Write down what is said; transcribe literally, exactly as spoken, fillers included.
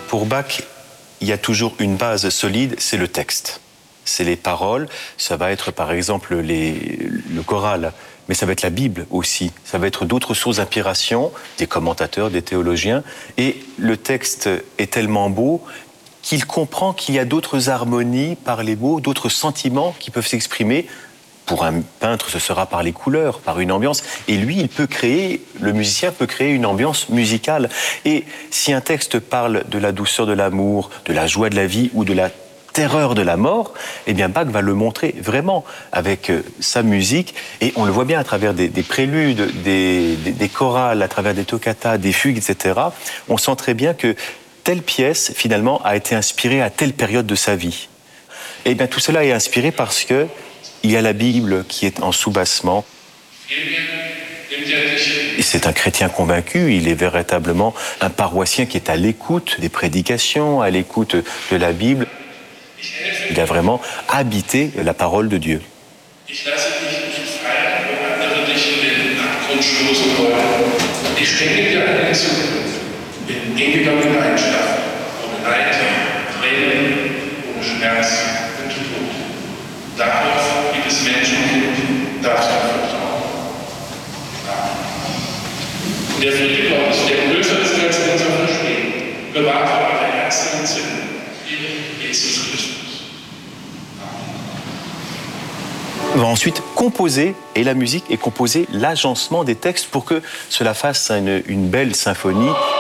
Pour Bach, il y a toujours une base solide, c'est le texte. C'est les paroles, ça va être par exemple les, le choral, mais ça va être la Bible aussi, ça va être d'autres sources d'inspiration, des commentateurs, des théologiens, et le texte est tellement beau qu'il comprend qu'il y a d'autres harmonies par les mots, d'autres sentiments qui peuvent s'exprimer. Pour un peintre, ce sera par les couleurs, par une ambiance. Et lui, il peut créer, le musicien peut créer une ambiance musicale. Et si un texte parle de la douceur de l'amour, de la joie de la vie ou de la terreur de la mort, eh bien Bach va le montrer vraiment avec euh, sa musique. Et on le voit bien à travers des, des préludes, des, des, des chorales, à travers des toccatas, des fugues, et cetera. On sent très bien que telle pièce, finalement, a été inspirée à telle période de sa vie. Et bien tout cela est inspiré parce que il y a la Bible qui est en soubassement. Et c'est un chrétien convaincu, il est véritablement un paroissien qui est à l'écoute des prédications, à l'écoute de la Bible. Il a vraiment habité la parole de Dieu. Darauf gibt es Menschenkind, darf sein Vertrauen. Und der Friede Gottes, der größer ist als unser Verstehen, bewahrt eure Herzen und Sinne in Jesus Christus. On va ensuite composer, et la musique est composée, l'agencement des textes pour que cela fasse une, une belle symphonie.